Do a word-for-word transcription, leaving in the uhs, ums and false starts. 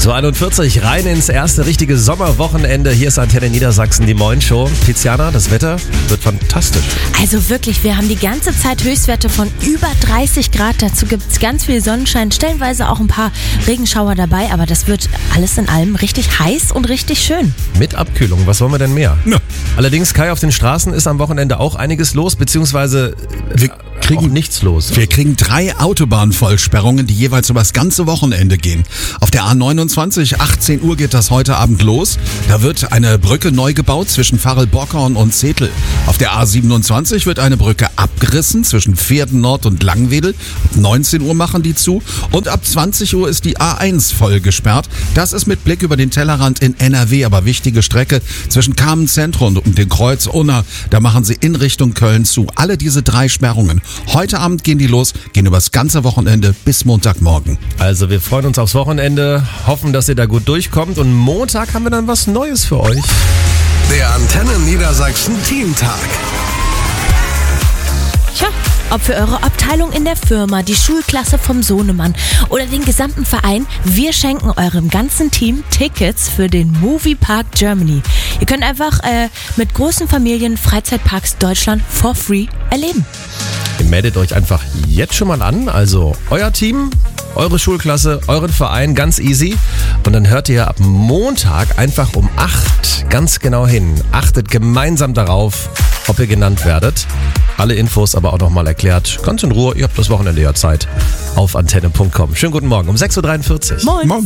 sechs Uhr einundvierzig, rein ins erste richtige Sommerwochenende. Hier ist Antenne Niedersachsen, die Moin-Show. Tiziana, das Wetter wird fantastisch. Also wirklich, wir haben die ganze Zeit Höchstwerte von über dreißig Grad. Dazu gibt es ganz viel Sonnenschein, stellenweise auch ein paar Regenschauer dabei. Aber das wird alles in allem richtig heiß und richtig schön. Mit Abkühlung, was wollen wir denn mehr? Ja. Allerdings, Kai, auf den Straßen ist am Wochenende auch einiges los, beziehungsweise Wir kriegen auch nichts los. Wir kriegen drei Autobahnvollsperrungen, die jeweils über das ganze Wochenende gehen. Auf der A neunundzwanzig, achtzehn Uhr geht das heute Abend los. Da wird eine Brücke neu gebaut zwischen Varel-Bockhorn und Zetel. Auf der A siebenundzwanzig wird eine Brücke abgerissen zwischen Pferden Nord und Langwedel. Ab neunzehn Uhr machen die zu. Und ab zwanzig Uhr ist die A eins voll gesperrt. Das ist mit Blick über den Tellerrand in N R W, aber wichtige Strecke zwischen Kamenz-Zentrum und dem Kreuz Unna. Da machen sie in Richtung Köln zu. Alle diese drei Sperrungen. Heute Abend gehen die los, gehen übers ganze Wochenende bis Montagmorgen. Also wir freuen uns aufs Wochenende, hoffen, dass ihr da gut durchkommt und Montag haben wir dann was Neues für euch. Der Antenne Niedersachsen Teamtag. Tja, ob für eure Abteilung in der Firma, die Schulklasse vom Sohnemann oder den gesamten Verein, wir schenken eurem ganzen Team Tickets für den Moviepark Germany. Ihr könnt einfach äh, mit großen Familien Freizeitparks Deutschland for free erleben. Ihr meldet euch einfach jetzt schon mal an, also euer Team, eure Schulklasse, euren Verein, ganz easy. Und dann hört ihr ab Montag einfach um acht ganz genau hin. Achtet gemeinsam darauf, ob ihr genannt werdet. Alle Infos aber auch nochmal erklärt. Ganz in Ruhe, ihr habt das Wochenende ja Zeit auf antenne punkt com. Schönen guten Morgen um sechs Uhr dreiundvierzig. Moin. Morgen.